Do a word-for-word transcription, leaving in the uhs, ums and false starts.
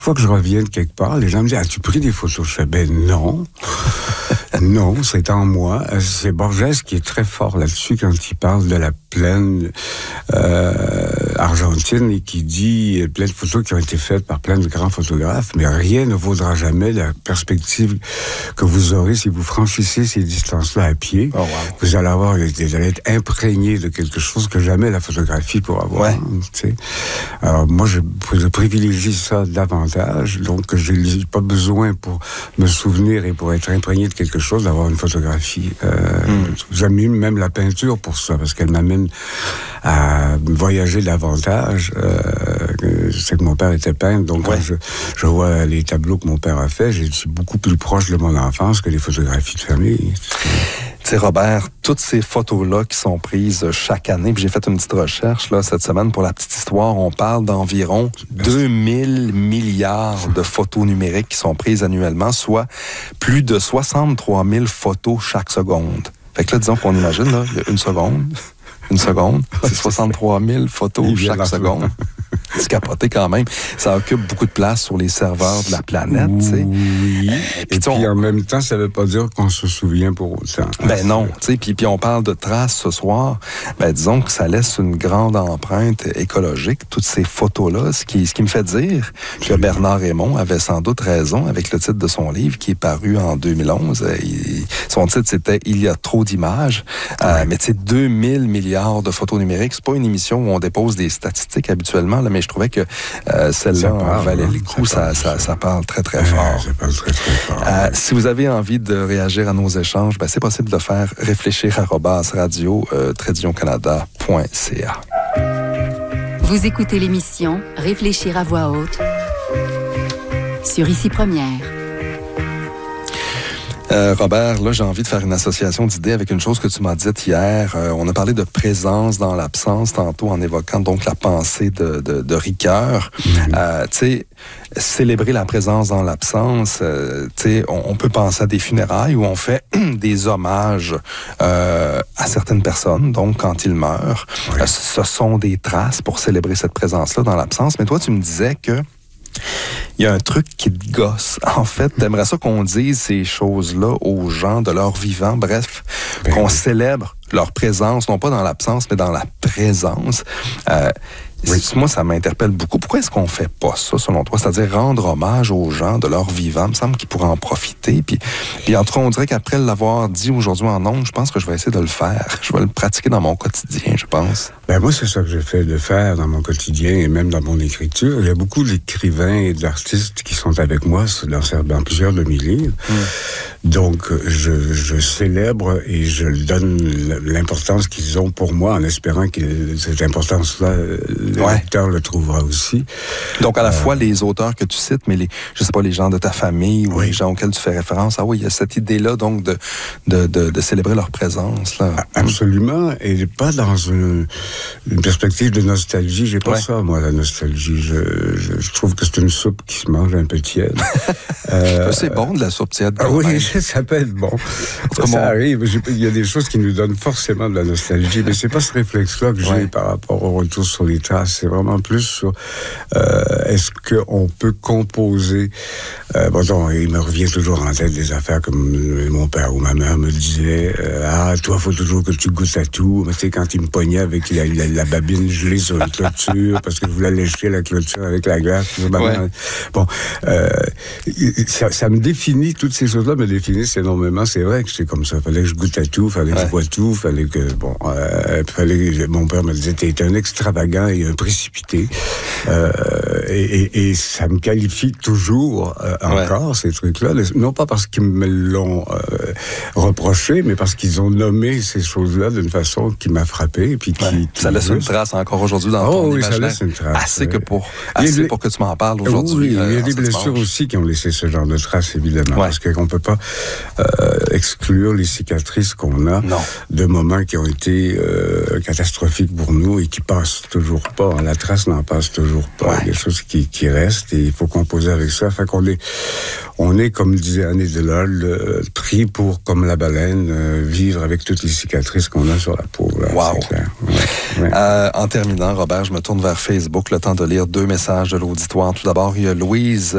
fois que je reviens de quelque part, les gens me disent « As-tu pris des photos? » Je fais « Ben non. » Non, c'est en moi. C'est Borges qui est très fort là-dessus quand il parle de la plaine euh, argentine et qui dit plein de photos qui ont été faites par plein de grands photographes, mais rien ne vaudra jamais la perspective que vous aurez si vous franchissez ces distances-là à pied. Oh, wow. Vous allez avoir, vous allez être imprégné de quelque chose que jamais la photographie pourra avoir. Ouais. Tu sais. Alors moi, je, je privilégie ça davantage, donc je n'ai pas besoin pour me souvenir et pour être imprégné de quelque chose d'avoir une photographie. Euh, mm. J'aime même la peinture pour ça, parce qu'elle m'amène à voyager davantage. Euh, je sais que mon père était peintre, donc ouais. quand je, je vois les tableaux que mon père a fait, je suis beaucoup plus proche de mon enfance que les photographies de famille. Tu sais, Robert, toutes ces photos-là qui sont prises chaque année, puis j'ai fait une petite recherche là, cette semaine pour la petite histoire, on parle d'environ deux mille milliards de photos numériques qui sont prises annuellement, soit plus de soixante-trois mille photos chaque seconde. Fait que là, disons qu'on imagine, là, il y a une seconde, une seconde, c'est soixante-trois mille photos chaque seconde. C'est capoté quand même. Ça occupe beaucoup de place sur les serveurs de la planète, tu sais. Oui. Et puis, on... en même temps, ça veut pas dire qu'on se souvient pour autant. Ben non, tu sais. Puis, puis on parle de traces ce soir. Ben disons que ça laisse une grande empreinte écologique, toutes ces photos-là. Ce qui, ce qui me fait dire que Bernard Raymond avait sans doute raison avec le titre de son livre qui est paru en deux mille onze. Il, son titre, c'était « Il y a trop d'images ouais. ». Euh, mais tu sais, deux mille milliards de photos numériques, c'est pas une émission où on dépose des statistiques habituellement, là, mais je trouvais que euh, celle-là parle, valait le coup. Ça, parle, ça, ça, ça parle très, très fort. Ouais, ça parle très, très fort. Euh, si vous avez envie de réagir à nos échanges, ben, c'est possible de faire réfléchir arobase radio euh, trait canada point c a. Vous écoutez l'émission Réfléchir à voix haute sur Ici Première. Euh, Robert, là, j'ai envie de faire une association d'idées avec une chose que tu m'as dite hier. Euh, on a parlé de présence dans l'absence tantôt en évoquant donc la pensée de, de, de Ricoeur. Mm-hmm. Euh, tu sais, célébrer la présence dans l'absence, euh, tu sais, on, on peut penser à des funérailles où on fait des hommages euh, à certaines personnes, donc quand ils meurent. Oui. Euh, ce sont des traces pour célébrer cette présence-là dans l'absence. Mais toi, tu me disais que il y a un truc qui te gosse. En fait, t'aimerais ça qu'on dise ces choses-là aux gens de leur vivant. Bref, ben qu'on oui. célèbre leur présence, non pas dans l'absence, mais dans la présence. Euh, Oui. Moi, ça m'interpelle beaucoup. Pourquoi est-ce qu'on fait pas ça, selon toi? C'est-à-dire rendre hommage aux gens de leur vivant. Il me semble qu'ils pourraient en profiter. Puis, puis en tout cas, on dirait qu'après l'avoir dit aujourd'hui en ondes, je pense que je vais essayer de le faire. Je vais le pratiquer dans mon quotidien, je pense. Ben moi, c'est ça que j'essaie de faire dans mon quotidien et même dans mon écriture. Il y a beaucoup d'écrivains et d'artistes qui sont avec moi dans, dans plusieurs de mes livres. Mm. Donc, je, je célèbre et je donne l'importance qu'ils ont pour moi en espérant que cette importance-là, le ouais. lecteur le trouvera aussi. Donc, à la euh, fois les auteurs que tu cites, mais les, je sais pas, les gens de ta famille ou oui. les gens auxquels tu fais référence. Ah oui, il y a cette idée-là, donc, de, de, de, de célébrer leur présence, là. Absolument. Et pas dans une, une perspective de nostalgie. J'ai pas ouais. ça, moi, la nostalgie. Je, je, je trouve que c'est une soupe qui se mange un peu tiède. euh, c'est bon, de la soupe tiède. Ah oui, ça peut être bon. Ça, ça arrive. Il y a des choses qui nous donnent forcément de la nostalgie, mais c'est pas ce réflexe-là que j'ai ouais. par rapport au retour sur les traces. C'est vraiment plus sur euh, est-ce qu'on peut composer. Euh, bon, donc, il me revient toujours en tête des affaires comme mon père ou ma mère me disaient euh, ah, toi, faut toujours que tu goûtes à tout. Mais tu sais, quand il me pognait avec la, la, la babine gelée sur une clôture parce que je voulais lécher la clôture avec la glace. Ouais. Bon, euh, ça, ça me définit, toutes ces choses-là me définissent énormément. C'est vrai que c'est comme ça. Fallait que je goûte à tout, fallait que ouais. je bois tout, fallait que, bon, euh, fallait que, mon père me disait, t'es un extravagant et un précipité. Euh, et, et, et ça me qualifie toujours euh, encore, ouais. ces trucs-là. Non pas parce qu'ils me l'ont euh, reproché, mais parce qu'ils ont nommé ces choses-là d'une façon qui m'a frappé. Puis qui, ouais. qui ça laisse une trace encore aujourd'hui dans oh, ton oui, imaginaire. Ça laisse une trace. Assez, que pour, assez pour que tu m'en parles aujourd'hui. Oui, euh, il y a des blessures dimanche. Aussi qui ont laissé ce genre de traces, évidemment. Ouais. Parce qu'on ne peut pas euh, exclure les cicatrices qu'on a non. de moments qui ont été euh, catastrophiques pour nous et qui passent toujours pas. La trace n'en passe toujours pas. Ouais. Il y a des choses qui, qui restent et il faut composer avec ça. Fait qu'on est, on est, comme disait Annie Delol, euh, pris pour, comme la baleine, euh, vivre avec toutes les cicatrices qu'on a sur la peau. Là, wow. C'est clair. Ouais. Ouais. Euh, en terminant, Robert, je me tourne vers Facebook, le temps de lire deux messages de l'auditoire. Tout d'abord, il y a Louise